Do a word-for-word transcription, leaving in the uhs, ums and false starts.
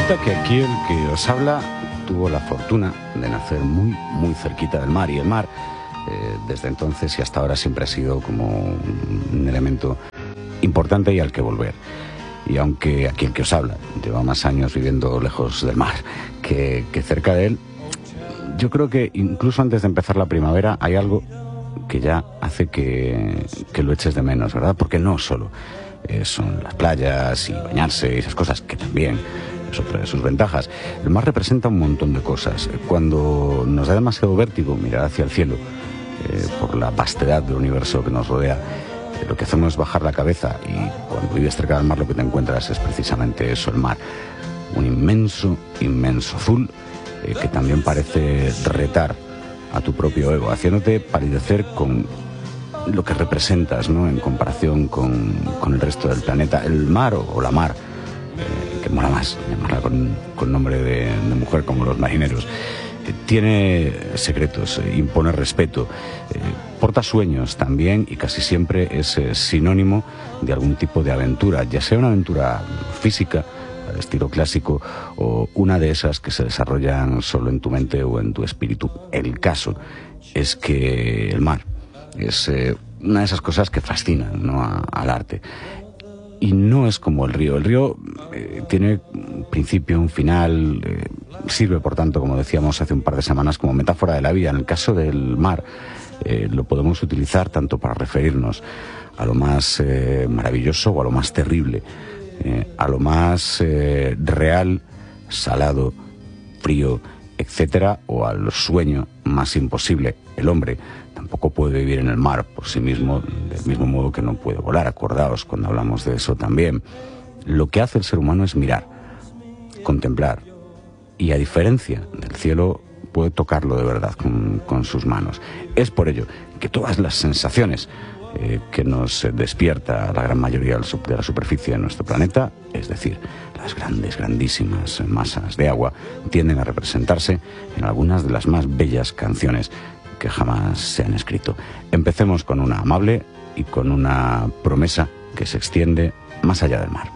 Resulta que aquí el que os habla tuvo la fortuna de nacer muy, muy cerquita del mar, y el mar, eh, desde entonces y hasta ahora, siempre ha sido como un elemento importante y al que volver. Y aunque aquí el que os habla lleva más años viviendo lejos del mar que, que cerca de él, yo creo que incluso antes de empezar la primavera hay algo que ya hace que, que lo eches de menos, ¿verdad? Porque no solo eh, son las playas y bañarse y esas cosas, que también es otra de sus ventajas. El mar representa un montón de cosas. Cuando nos da demasiado vértigo mirar hacia el cielo, eh, por la vastedad del universo que nos rodea, eh, lo que hacemos es bajar la cabeza, y cuando vives cerca del mar lo que te encuentras es precisamente eso, el mar. Un inmenso, inmenso azul, eh, que también parece retar a tu propio ego, haciéndote palidecer con lo que representas, ¿no?, en comparación con, con el resto del planeta. El mar o, o la mar, eh, que mola más llamarla con, con nombre de, de mujer, como los marineros, eh, tiene secretos, eh, impone respeto, eh, porta sueños también, y casi siempre es eh, sinónimo de algún tipo de aventura, ya sea una aventura física al estilo clásico, o una de esas que se desarrollan solo en tu mente o en tu espíritu. El caso es que el mar es eh, una de esas cosas que fascinan, ¿no?, a, al arte. Y no es como el río. El río eh, tiene un principio, un final, eh, sirve, por tanto, como decíamos hace un par de semanas, como metáfora de la vida. En el caso del mar, eh, lo podemos utilizar tanto para referirnos a lo más eh, maravilloso o a lo más terrible, eh, a lo más eh, real, salado, frío, etcétera, o al sueño más imposible. El hombre tampoco puede vivir en el mar por sí mismo, del mismo modo que no puede volar. Acordaos cuando hablamos de eso también. Lo que hace el ser humano es mirar, contemplar, y a diferencia del cielo, puede tocarlo de verdad con, con sus manos. Es por ello que todas las sensaciones eh, que nos despierta la gran mayoría de la superficie de nuestro planeta, es decir, las grandes, grandísimas masas de agua, tienden a representarse en algunas de las más bellas canciones que jamás se han escrito. Empecemos con una amable y con una promesa que se extiende más allá del mar.